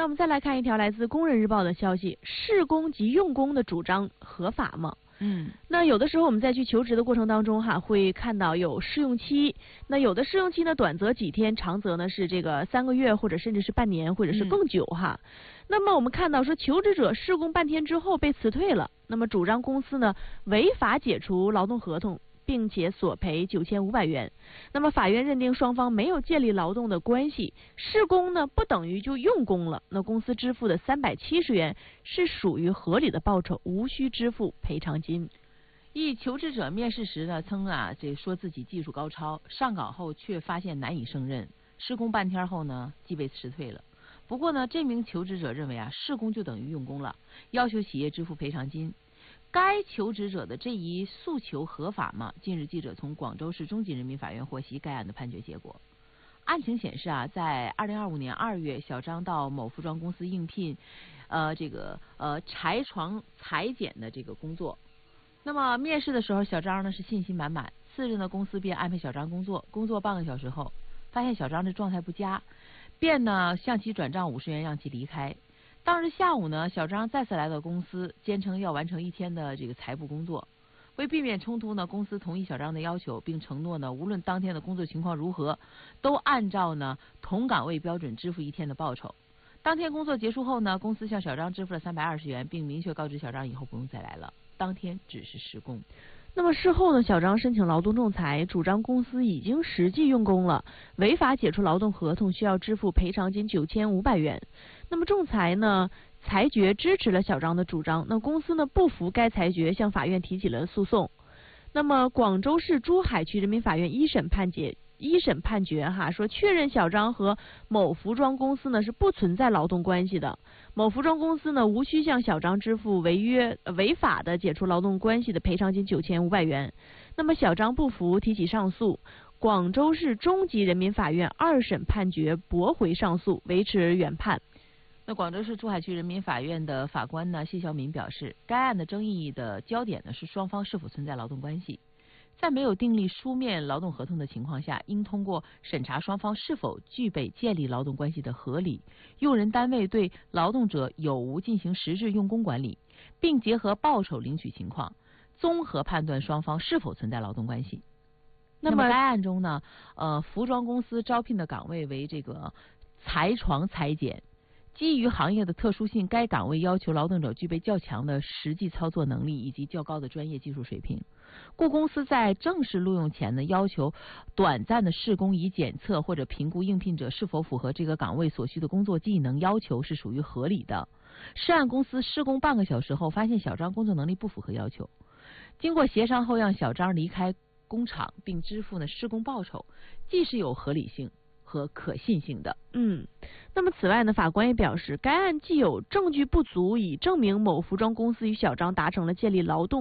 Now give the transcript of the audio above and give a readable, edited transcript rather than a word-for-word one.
那我们再来看一条来自《工人日报》的消息：试工及用工的主张合法吗？那有的时候我们在去求职的过程当中会看到有试用期，那有的试用期呢短则几天，长则呢是这个3个月或者甚至是半年或者是更久那么我们看到说求职者试工半天之后被辞退了，那么主张公司呢违法解除劳动合同，并且索赔9500元。那么法院认定双方没有建立劳动的关系，试工呢不等于就用工了，那公司支付的370元是属于合理的报酬，无需支付赔偿金。 一求职者面试时呢称这说自己技术高超，上岗后却发现难以胜任，施工半天后呢即被辞退了。不过呢，这名求职者认为试工就等于用工了，要求企业支付赔偿金。该求职者的这一诉求合法吗？近日记者从广州市中级人民法院获悉该案的判决结果。案情显示在2025年2月，小张到某服装公司应聘裁床裁剪的这个工作。那么面试的时候，小张呢是信心满满。次日呢，公司便安排小张工作半个小时后，发现小张的状态不佳，便呢向其转账50元让其离开。当日下午呢，小张再次来到公司，坚称要完成1天的这个裁布工作。为避免冲突呢，公司同意小张的要求，并承诺呢，无论当天的工作情况如何，都按照呢同岗位标准支付1天的报酬。当天工作结束后呢，公司向小张支付了320元，并明确告知小张以后不用再来了，当天只是施工。 那么事后呢，小张申请劳动仲裁，主张公司已经实际用工了，违法解除劳动合同，需要支付赔偿金9500元。那么仲裁呢裁决支持了小张的主张，那公司呢不服该裁决，向法院提起了诉讼。那么广州市珠海区人民法院一审判决说，确认小张和某服装公司呢是不存在劳动关系的，某服装公司呢无需向小张支付违法的解除劳动关系的赔偿金9500元。那么小张不服，提起上诉，广州市中级人民法院2审判决驳回上诉，维持原判。 那广州市珠海区人民法院的法官呢谢晓敏表示，该案的争议的焦点呢是双方是否存在劳动关系。在没有订立书面劳动合同的情况下，应通过审查双方是否具备建立劳动关系的合理，用人单位对劳动者有无进行实质用工管理，并结合报酬领取情况，综合判断双方是否存在劳动关系。那么该案中呢，服装公司招聘的岗位为这个裁床裁剪。基于行业的特殊性，该岗位要求劳动者具备较强的实际操作能力以及较高的专业技术水平。故公司在正式录用前呢，要求短暂的试工以检测或者评估应聘者是否符合这个岗位所需的工作技能要求，是属于合理的。涉案公司施工半个小时后，发现小张工作能力不符合要求，经过协商后让小张离开工厂，并支付呢施工报酬，既是有合理性和可信性的。 那么此外呢，法官也表示，该案既有证据不足以证明某服装公司与小张达成了建立劳动